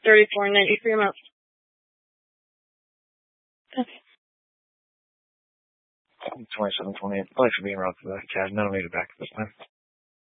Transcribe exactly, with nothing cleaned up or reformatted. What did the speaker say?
thirty-four ninety-three a month. Okay. twenty-seven twenty-eight. Thanks for being around for that, Chad. No need to back this time.